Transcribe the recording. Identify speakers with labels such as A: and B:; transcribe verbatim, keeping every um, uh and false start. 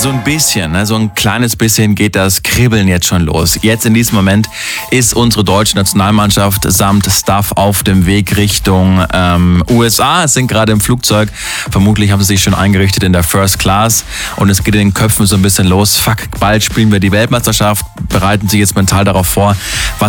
A: So ein bisschen, ne? So ein kleines bisschen geht das Kribbeln jetzt schon los. Jetzt in diesem Moment ist unsere deutsche Nationalmannschaft samt Staff auf dem Weg Richtung ähm, U S A. Es sind gerade im Flugzeug. Vermutlich haben sie sich schon eingerichtet in der First Class. Und es geht in den Köpfen so ein bisschen los. Fuck, bald spielen wir die Weltmeisterschaft. Bereiten sich jetzt mental darauf vor, was